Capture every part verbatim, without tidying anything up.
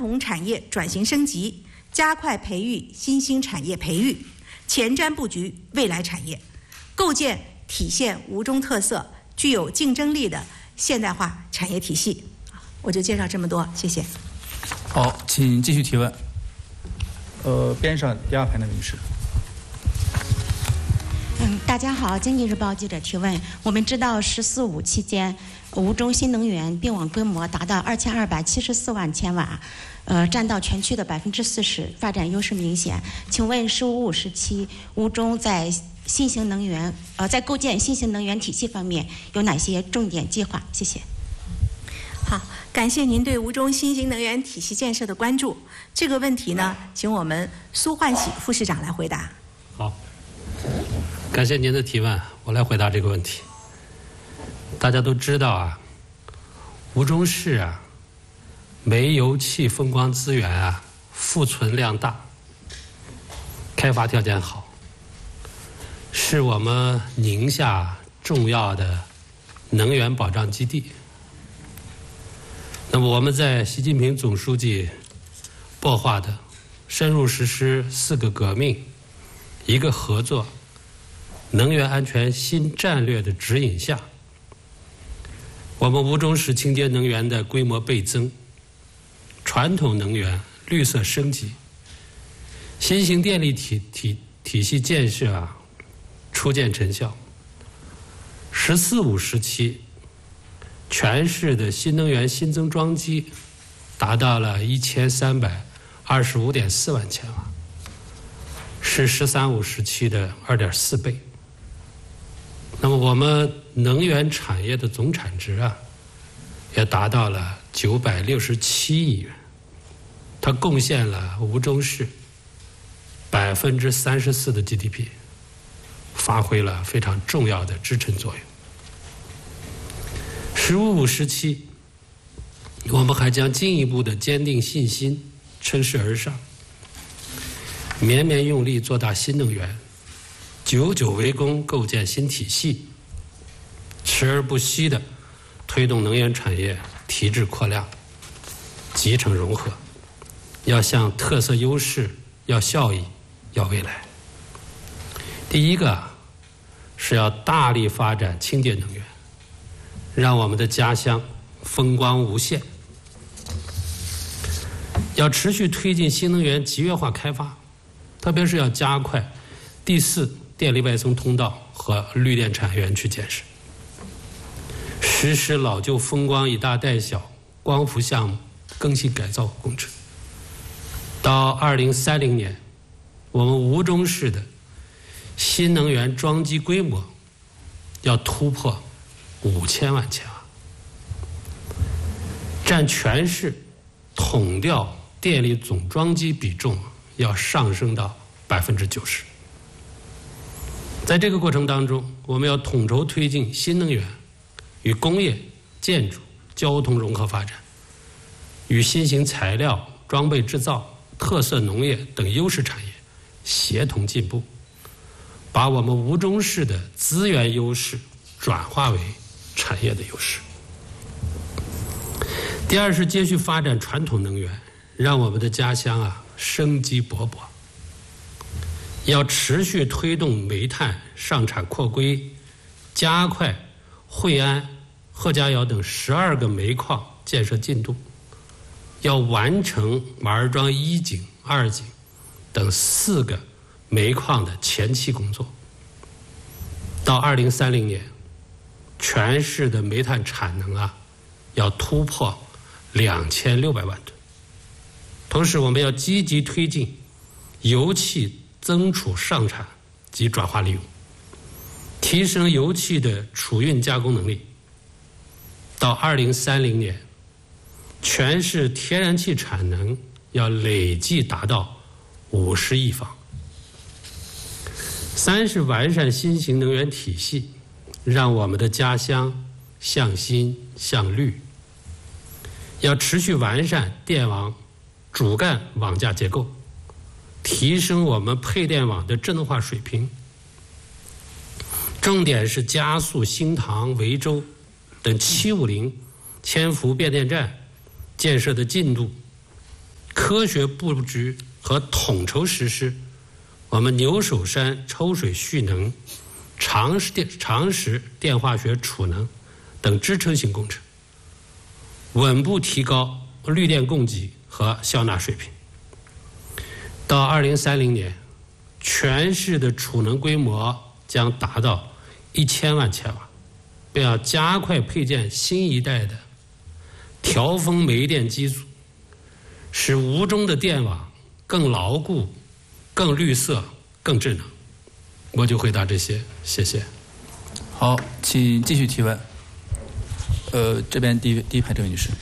统产业转型升级，加快培育新兴产业培育，前瞻布局未来产业，构建体现吴中特色、具有竞争力的现代化产业体系。我就介绍这么多，谢谢。 好，请继续提问。呃，边上第二排的女士。 嗯，大家好，经济日报记者提问。我们知道“十四五”期间，吴中新能源并网规模达到二千二百七十四万千瓦，呃，占到全区的百分之四十，发展优势明显。请问“十五五”时期，吴中在新型能源呃在构建新型能源体系方面有哪些重点计划？谢谢。 好，感谢您对吴中新型能源体系建设的关注。这个问题呢，请我们苏焕喜副市长来回答。 好，感谢您的提问，我来回答这个问题。大家都知道啊，吴中市啊，煤油气风光资源啊，富存量大，开发条件好，是我们宁夏重要的能源保障基地。那么我们在习近平总书记擘画的深入实施四个革命、一个合作、能源安全新战略的指引下，我们吴中市清洁能源的规模倍增，传统能源绿色升级，新型电力体体体系建设啊初见成效。十四五时期，全市的新能源新增装机达到了一千三百二十五点四万千瓦，是“十三五”时期的二点四倍。那么我们能源产业的总产值啊，也达到了九百六十七亿元，它贡献了吴中市百分之三十四的 G D P， 发挥了非常重要的支撑作用。十五五时期，我们还将进一步的坚定信心，乘势而上，绵绵用力做大新能源，久久为功构建新体系，持而不息地推动能源产业提质扩量，集成融合，要向特色优势，要效益，要未来。第一个是要大力发展清洁能源，让我们的家乡风光无限。要持续推进新能源集约化开发，特别是要加快第四电力外送通道和绿电产业园区建设，实施老旧风光以大带小光伏项目更新改造工程。到二零三零年，我们吴中市的新能源装机规模要突破五千万千瓦，占全市统调电力总装机比重要上升到百分之九十。在这个过程当中，我们要统筹推进新能源与工业、建筑、交通融合发展，与新型材料、装备制造、特色农业等优势产业协同进步，把我们吴中市的资源优势转化为产业的优势。第二是继续发展传统能源，让我们的家乡啊生机勃勃。要持续推动煤炭上产扩规，加快惠安、贺家窑等十二个煤矿建设进度，要完成马儿庄一井、二井等四个煤矿的前期工作。到二零三零年，全市的煤炭产能啊要突破两千六百万吨。同时，我们要积极推进油气增储上产及转化利用，提升油气的储运加工能力。到二零三零年，全市天然气产能要累计达到五十亿方。三是完善新型能源体系，让我们的家乡向新向绿。要持续完善电网主干网架结构，提升我们配电网的智能化水平。重点是加速新塘、维州等七五零千伏变电站建设的进度， 科学布局和统筹实施我们牛首山抽水蓄能、长时电长时电化学储能等支撑性工程，稳步提高绿电供给和消纳水平。到二零三零年，全市的储能规模将达到一千万千瓦，并要加快配建新一代的调峰煤电机组，使吴中的电网更牢固、更绿色、更智能。我就回答这些，谢谢。 好，请继续提问。呃，这边第一第一排这位女士。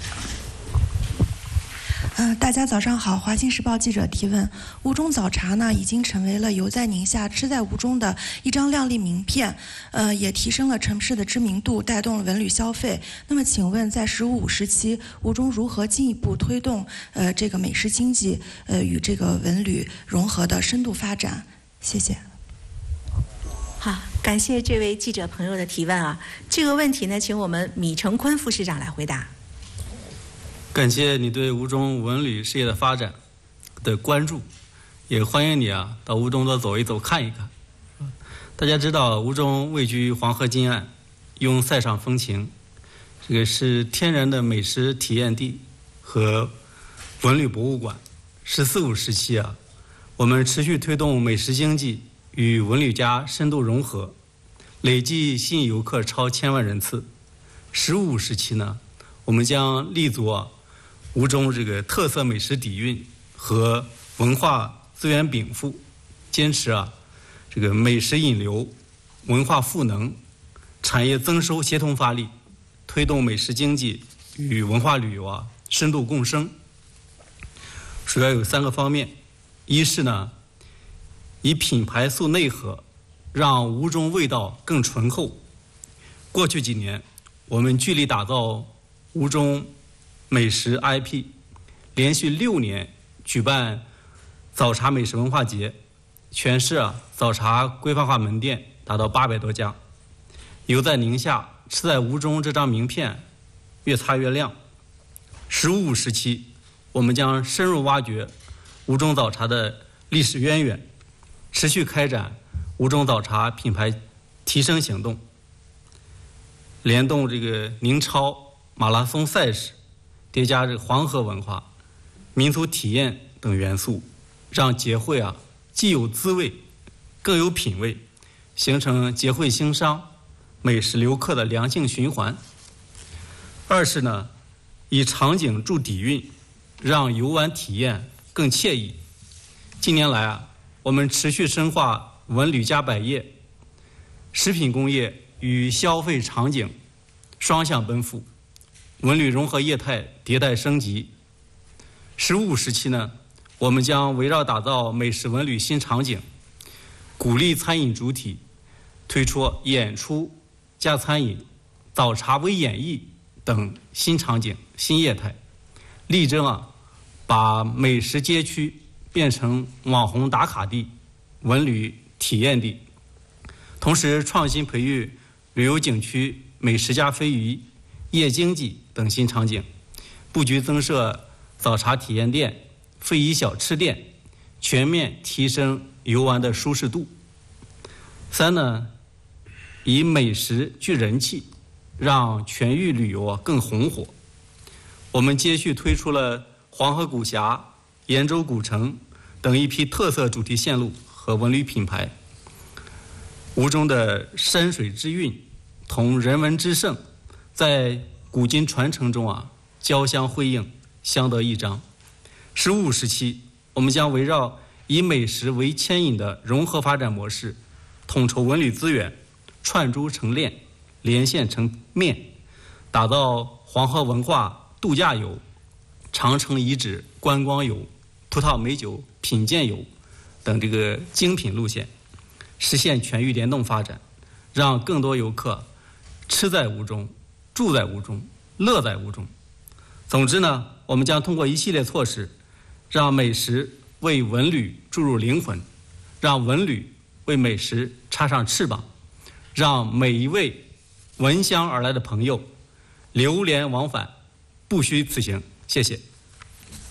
呃，大家早上好，华新时报记者提问：吴中早茶呢，已经成为了游在宁夏、吃在吴中的一张亮丽名片，呃，也提升了城市的知名度，带动了文旅消费。那么，请问在“十五五”时期，吴中如何进一步推动呃这个美食经济呃与这个文旅融合的深度发展？谢谢。 好，感谢这位记者朋友的提问啊。这个问题呢，请我们米成坤副市长来回答。 感谢你对吴中文旅事业的发展的关注，也欢迎你啊到吴中多走一走看一看。大家知道吴中位居黄河近岸，拥塞上风情，这个是天然的美食体验地和文旅博物馆。十四五时期啊，我们持续推动美食经济与文旅加深度融合，累计吸引游客超千万人次。十五时期呢，我们将立足啊吴中这个特色美食底蕴和文化资源禀赋，坚持啊这个美食引流、文化赋能、产业增收协同发力，推动美食经济与文化旅游啊深度共生。主要有三个方面：一是呢，以品牌塑内核，让吴中味道更醇厚。过去几年，我们聚力打造吴中美食 I P， 连续六年举办早茶美食文化节，全市啊早茶规范化门店达到八百多家。游在宁夏，吃在吴中这张名片越擦越亮。十五五时期，我们将深入挖掘吴中早茶的历史渊源，持续开展吴中早茶品牌提升行动，联动这个宁超马拉松赛事，叠加这个黄河文化、民俗体验等元素，让节会啊既有滋味，更有品味，形成节会兴商、美食留客的良性循环。二是呢，以场景助底蕴，让游玩体验更惬意。近年来啊，我们持续深化文旅加百业，食品工业与消费场景双向奔赴，文旅融合业态迭代升级。十五时期呢，我们将围绕打造美食文旅新场景，鼓励餐饮主体推出演出加餐饮、早茶微演绎等新场景新业态，力争啊把美食街区变成网红打卡地、文旅体验地，同时创新培育旅游景区美食加非遗、夜经济等新场景，布局增设早茶体验店、非遗小吃店，全面提升游玩的舒适度。三呢，以美食聚人气，让全域旅游啊更红火。我们接续推出了黄河古峡、延州古城等一批特色主题线路和文旅品牌。吴中的山水之韵同人文之盛，在古今传承中啊交相辉映，相得益彰。十五时期，我们将围绕以美食为牵引的融合发展模式，统筹文旅资源，串珠成链，连线成面，打造黄河文化度假游、长城遗址观光游、葡萄美酒品鉴游等这个精品路线，实现全域联动发展，让更多游客吃在吴中、住在吴中、乐在吴中。总之呢，我们将通过一系列措施，让美食为文旅注入灵魂，让文旅为美食插上翅膀，让每一位闻香而来的朋友流连往返，不虚此行。谢谢。 好。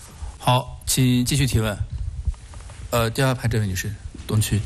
好，请继续提问。呃，第二排这位女士，东区。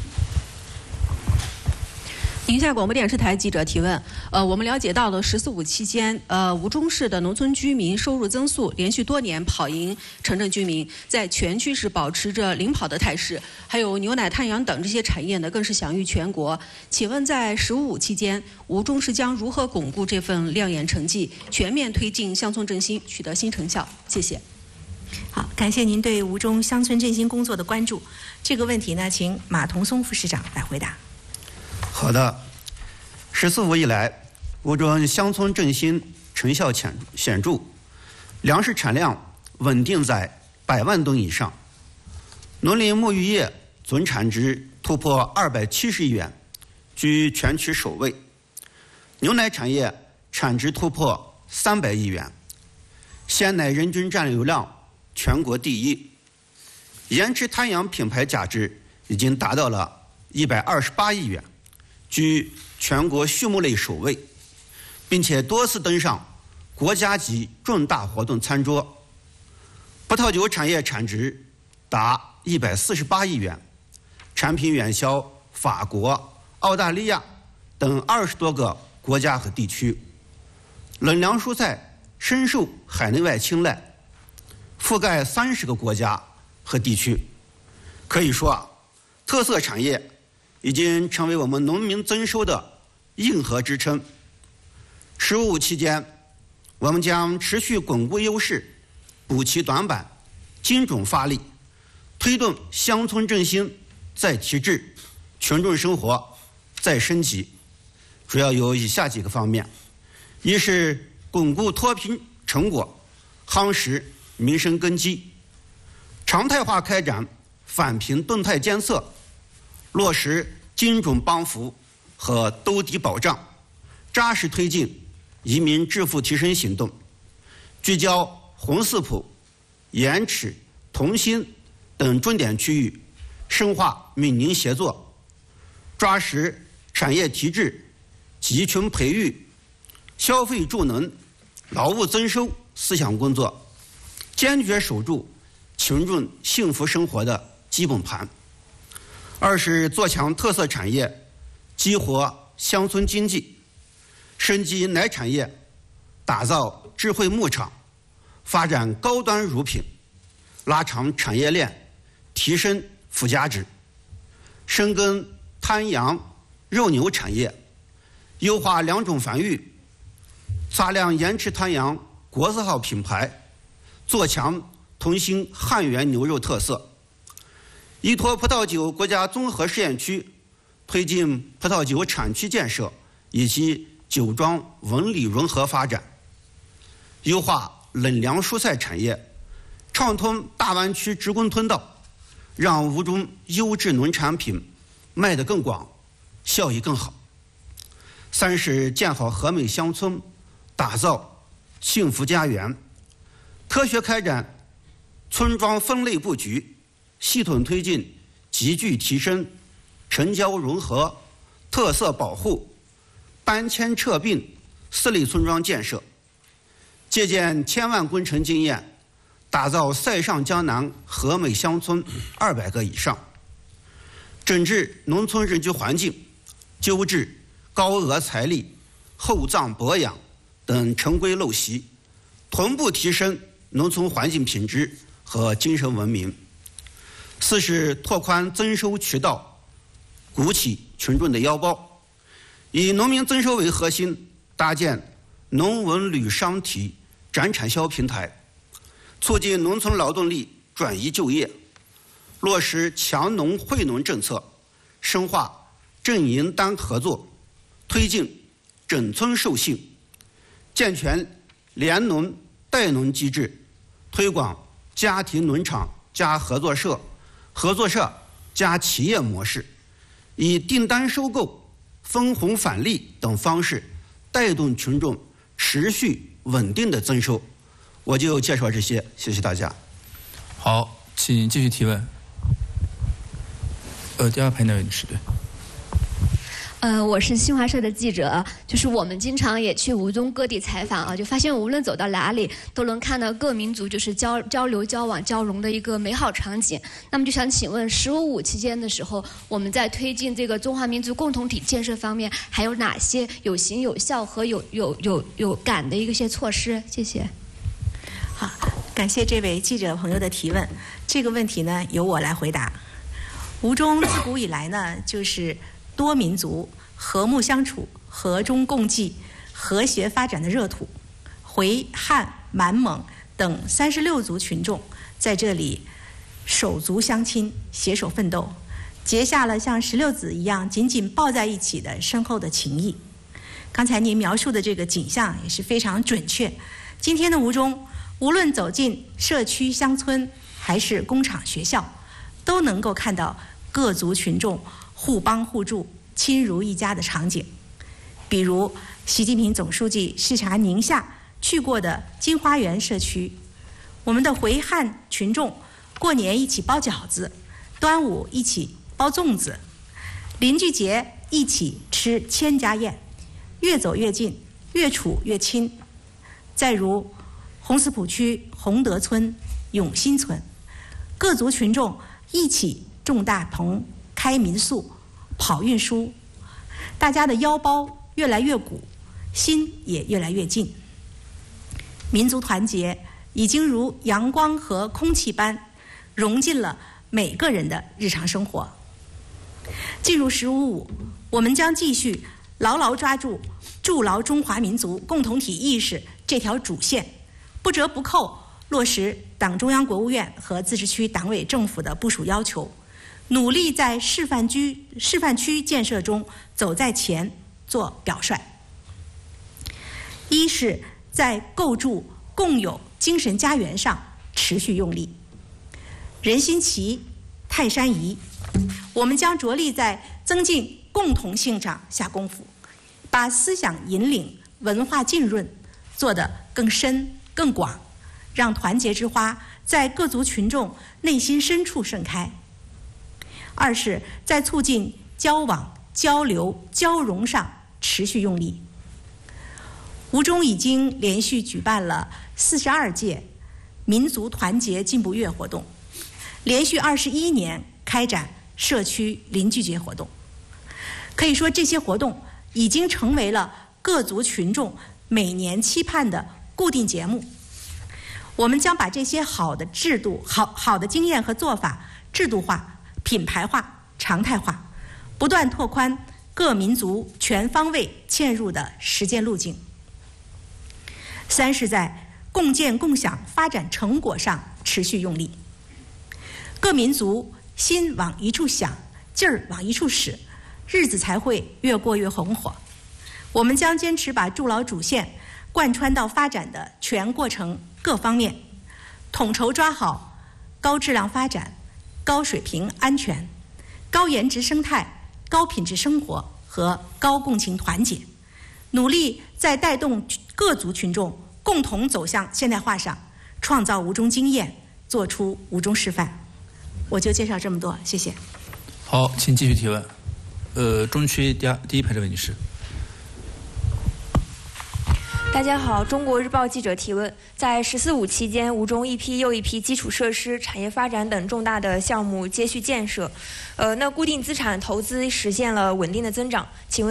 宁夏广播电视台记者提问：呃，我们了解到了“十四五”期间，呃，吴中市的农村居民收入增速连续多年跑赢城镇居民，在全区是保持着领跑的态势。还有牛奶、炭养等这些产业呢，更是享誉全国。请问在“十五五”期间，吴中市将如何巩固这份亮眼成绩，全面推进乡村振兴，取得新成效？谢谢。 好，感谢您对吴中乡村振兴工作的关注。这个问题呢，请马同松副市长来回答。 好的，十四五以来，吴中乡村振兴成效显显著，粮食产量稳定在百万吨以上，农林牧渔业总产值突破二百七十亿元，居全区首位；牛奶产业产值突破三百亿元，鲜奶人均占有量全国第一；盐池滩养品牌价值已经达到了一百二十八亿元，居全国畜牧类首位，并且多次登上国家级重大活动餐桌。葡萄酒产业产值达一百四十八亿元，产品远销法国、澳大利亚等二十多个国家和地区。冷粮蔬菜深受海内外青睐，覆盖三十个国家和地区。可以说啊，特色产业已经成为我们农民增收的硬核支撑。十五期间，我们将持续巩固优势，补齐短板，精准发力，推动乡村振兴再提质，群众生活再升级。主要有以下几个方面：一是巩固脱贫成果，夯实民生根基，常态化开展返贫动态监测，落实精准帮扶和兜底保障，扎实推进移民致富提升行动，聚焦红四普、盐池、同心等重点区域，深化闽宁协作，抓实产业提质、集群培育、消费助能、劳务增收四项工作，坚决守住群众幸福生活的基本盘。二是做强特色产业，激活乡村经济，升级奶产业，打造智慧牧场，发展高端乳品，拉长产业链，提升附加值，深耕滩羊、肉牛产业，优化两种繁育，擦亮盐池滩羊国字号品牌，做强同心汉源牛肉特色。依托葡萄酒国家综合试验区，推进葡萄酒产区建设以及酒庄文旅融合发展，优化冷粮蔬菜产业，畅通大湾区直供通道，让吴中优质农产品卖得更广，效益更好。三是建好和美乡村，打造幸福家园，科学开展村庄分类布局，系统推进集聚提升、城郊融合、特色保护、搬迁撤并四类村庄建设，借鉴千万工程经验，打造塞上江南和美乡村二百个以上，整治农村人居环境，纠治高额财力、厚葬薄养等陈规陋习，同步提升农村环境品质和精神文明。四是拓宽增收渠道，鼓起群众的腰包，以农民增收为核心，搭建农文旅商体展产销平台，促进农村劳动力转移就业，落实强农惠农政策，深化镇营单合作，推进整村授信，健全联农带农机制，推广家庭农场加合作社、合作社加企业模式，以订单收购、分红返利等方式，带动群众持续稳定的增收。我就介绍这些，谢谢大家。 好，请继续提问。呃，第二排那位女士，对。 呃，我是新华社的记者，就是我们经常也去吴中各地采访啊，就发现无论走到哪里，都能看到各民族就是交交流、交往、交融的一个美好场景。那么就想请问，十五五期间的时候，我们在推进这个中华民族共同体建设方面，还有哪些有形有效和有有有有感的一些措施？谢谢。 好，感谢这位记者朋友的提问。这个问题呢，由我来回答。吴中自古以来呢，就是多民族和睦相处、和衷共济、和谐发展的热土。回、汉、满、蒙等三十六族群众在这里手足相亲，携手奋斗，结下了像石榴籽一样紧紧抱在一起的深厚的情谊。刚才您描述的这个景象也是非常准确。今天的吴中，无论走进社区乡村还是工厂学校，都能够看到各族群众互帮互助、亲如一家的场景。比如习近平总书记视察宁夏去过的金花园社区，我们的回汉群众过年一起包饺子，端午一起包粽子，邻居节一起吃千家宴，越走越近，越处越亲。再如红寺浦区洪德村、永新村，各族群众一起种大棚、开民宿、跑运输，大家的腰包越来越鼓，心也越来越近。民族团结已经如阳光和空气般融进了每个人的日常生活。进入十五五，我们将继续牢牢抓住筑牢中华民族共同体意识这条主线，不折不扣落实党中央、国务院和自治区党委政府的部署要求，努力在示范区示范区建设中走在前，做表率。一是在构筑共有精神家园上持续用力。人心齐，泰山移，我们将着力在增进共同性上下功夫，把思想引领、文化浸润做得更深更广，让团结之花在各族群众内心深处盛开。二是在促进交往、交流、交融上持续用力。吴中已经连续举办了四十二届民族团结进步月活动，连续二十一年开展社区邻居节活动。可以说，这些活动已经成为了各族群众每年期盼的固定节目。我们将把这些好的制度、好好的经验和做法制度化、品牌化、常态化，不断拓宽各民族全方位嵌入的实践路径。三是在共建共享发展成果上持续用力。各民族心往一处想，劲儿往一处使，日子才会越过越红火。我们将坚持把筑牢主线贯穿到发展的全过程各方面，统筹抓好高质量发展、高水平安全、高颜值生态、高品质生活和高共情团结，努力在带动各族群众共同走向现代化上创造吴中经验，做出吴中示范。我就介绍这么多，谢谢。 好，请继续提问。呃，中区第二第一排这位女士。 大家好，中国日报记者提问：在“十四五”期间，吴中一批又一批基础设施、产业发展等重大的项目接续建设，呃，那固定资产投资实现了稳定的增长。请问